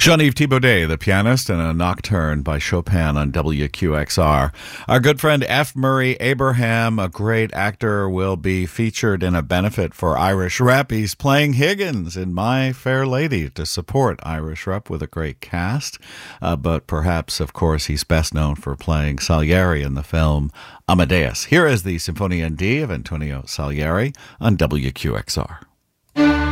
Jean-Yves Thibaudet, the pianist, and a nocturne by Chopin on WQXR. Our good friend F. Murray Abraham, a great actor, will be featured in a benefit for Irish Rep. He's playing Higgins in My Fair Lady to support Irish Rep with a great cast. But perhaps, of course, he's best known for playing Salieri in the film Amadeus. Here is the Sinfonia in D of Antonio Salieri on WQXR.